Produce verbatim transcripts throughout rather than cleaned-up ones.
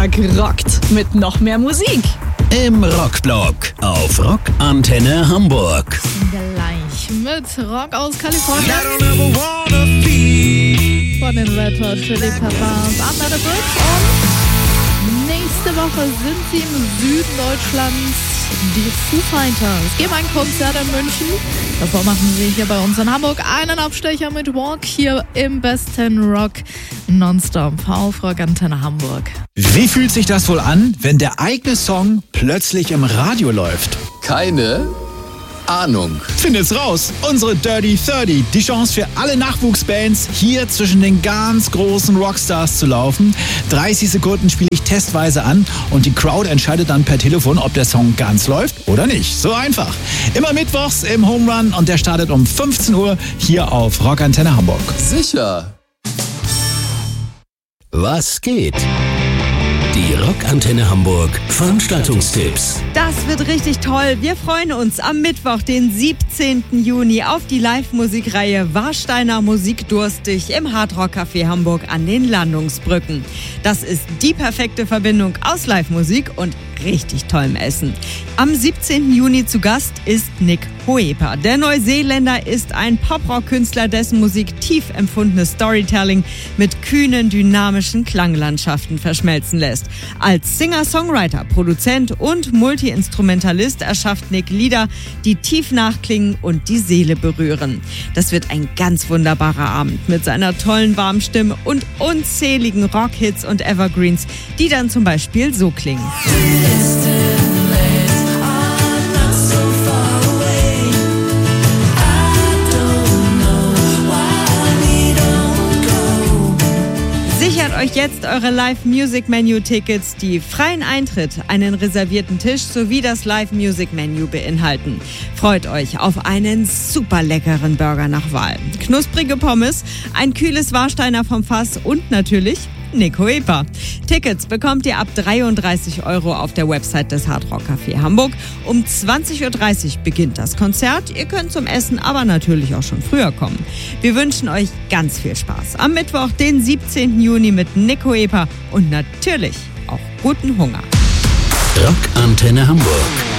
Donnerstag rockt mit noch mehr Musik. Im Rockblock auf Rock Antenne Hamburg. Gleich mit Rock aus Kalifornien. Von den Red Hot Chili Peppers, Under the Bridge. Und nächste Woche sind sie im Süden Deutschlands, die Foo Fighters. Geben ein Konzert in München. Davor machen sie hier bei uns in Hamburg einen Abstecher mit Walk hier im besten Rock Nonstop auf Rock Antenne Hamburg. Wie fühlt sich das wohl an, wenn der eigene Song plötzlich im Radio läuft? Keine Ahnung. Findet's raus. Unsere Dirty dreißig. Die Chance für alle Nachwuchsbands, hier zwischen den ganz großen Rockstars zu laufen. dreißig Sekunden spiele ich testweise an und die Crowd entscheidet dann per Telefon, ob der Song ganz läuft oder nicht. So einfach. Immer mittwochs im Home Run und der startet um fünfzehn Uhr hier auf Rock Antenne Hamburg. Sicher. Was geht? Die Rock Antenne Hamburg Veranstaltungstipps. Das wird richtig toll. Wir freuen uns am Mittwoch, den siebzehnten Juni, auf die Live-Musikreihe Warsteiner Musik durstig im Hard Rock Café Hamburg an den Landungsbrücken. Das ist die perfekte Verbindung aus Live-Musik und richtig tollem Essen. Am siebzehnten Juni zu Gast ist Nick Hoeper. Der Neuseeländer ist ein Pop-Rock-Künstler, dessen Musik tief empfundenes Storytelling mit kühnen, dynamischen Klanglandschaften verschmelzen lässt. Als Singer-Songwriter, Produzent und Multi-Instrumentalist erschafft Nick Lieder, die tief nachklingen und die Seele berühren. Das wird ein ganz wunderbarer Abend mit seiner tollen, warmen Stimme und unzähligen Rock-Hits und Evergreens, die dann zum Beispiel so klingen. Sichert euch jetzt eure Live-Music-Menu-Tickets, die freien Eintritt, einen reservierten Tisch sowie das Live-Music-Menu beinhalten. Freut euch auf einen super leckeren Burger nach Wahl, knusprige Pommes, ein kühles Warsteiner vom Fass und natürlich Nick Hoeper. Tickets bekommt ihr ab dreiunddreißig Euro auf der Website des Hard Rock Café Hamburg. Um zwanzig Uhr dreißig beginnt das Konzert. Ihr könnt zum Essen aber natürlich auch schon früher kommen. Wir wünschen euch ganz viel Spaß am Mittwoch, den siebzehnten Juni mit Nick Hoeper und natürlich auch guten Hunger. Rock Antenne Hamburg.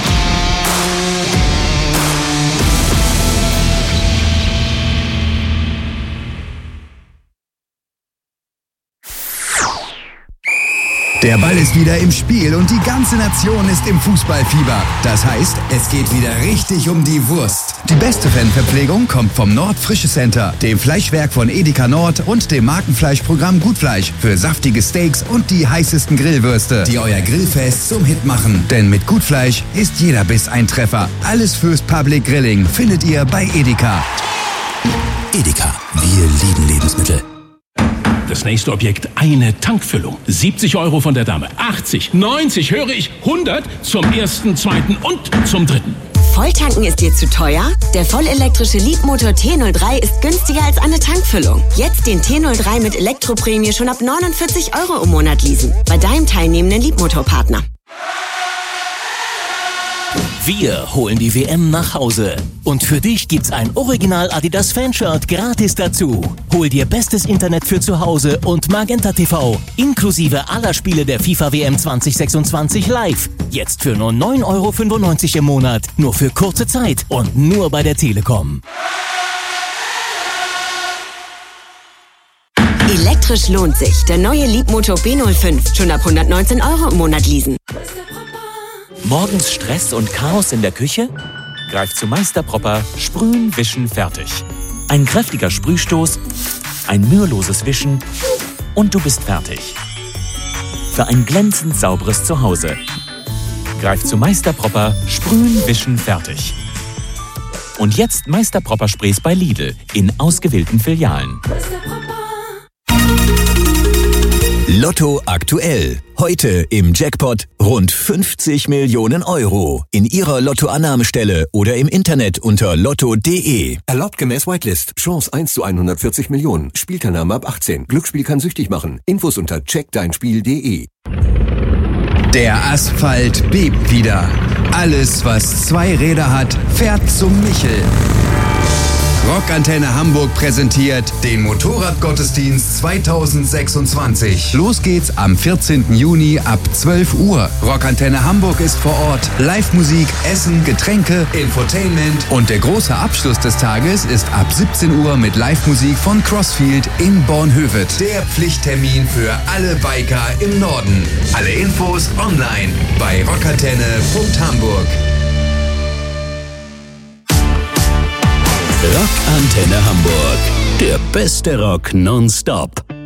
Der Ball ist wieder im Spiel und die ganze Nation ist im Fußballfieber. Das heißt, es geht wieder richtig um die Wurst. Die beste Fanverpflegung kommt vom Nord Frische Center, dem Fleischwerk von Edeka Nord und dem Markenfleischprogramm Gutfleisch für saftige Steaks und die heißesten Grillwürste, die euer Grillfest zum Hit machen. Denn mit Gutfleisch ist jeder Biss ein Treffer. Alles fürs Public Grilling findet ihr bei Edeka. Edeka, wir lieben Lebensmittel. Das nächste Objekt, eine Tankfüllung. siebzig Euro von der Dame. achtzig, neunzig, höre ich, hundert zum ersten, zweiten und zum dritten. Volltanken ist dir zu teuer? Der vollelektrische Leapmotor T null drei ist günstiger als eine Tankfüllung. Jetzt den T null drei mit Elektroprämie schon ab neunundvierzig Euro im Monat leasen. Bei deinem teilnehmenden Leapmotor-Partner. Wir holen die W M nach Hause. Und für dich gibt's ein Original Adidas Fanshirt gratis dazu. Hol dir bestes Internet für zu Hause und Magenta T V. Inklusive aller Spiele der FIFA W M zwanzig sechsundzwanzig live. Jetzt für nur neun Euro fünfundneunzig im Monat. Nur für kurze Zeit und nur bei der Telekom. Elektrisch lohnt sich. Der neue Leapmotor B null fünf. Schon ab hundertneunzehn Euro im Monat leasen. Morgens Stress und Chaos in der Küche? Greif zu Meister Propper, sprühen, wischen, fertig. Ein kräftiger Sprühstoß, ein müheloses Wischen und du bist fertig. Für ein glänzend sauberes Zuhause. Greif zu Meister Propper, sprühen, wischen, fertig. Und jetzt Meister Propper Sprays bei Lidl in ausgewählten Filialen. Lotto aktuell. Heute im Jackpot rund fünfzig Millionen Euro. In Ihrer Lottoannahmestelle oder im Internet unter lotto punkt de. Erlaubt gemäß Whitelist. Chance eins zu hundertvierzig Millionen. Spielteilnahme ab achtzehn. Glücksspiel kann süchtig machen. Infos unter check dein spiel punkt de. Der Asphalt bebt wieder. Alles, was zwei Räder hat, fährt zum Michel. Rockantenne Hamburg präsentiert den Motorradgottesdienst zweitausendsechsundzwanzig. Los geht's am vierzehnten Juni ab zwölf Uhr. Rockantenne Hamburg ist vor Ort. Live-Musik, Essen, Getränke, Infotainment und der große Abschluss des Tages ist ab siebzehn Uhr mit Live-Musik von Crossfield in Bornhöved. Der Pflichttermin für alle Biker im Norden. Alle Infos online bei rockantenne punkt hamburg. Rockantenne Hamburg. Der beste Rock nonstop.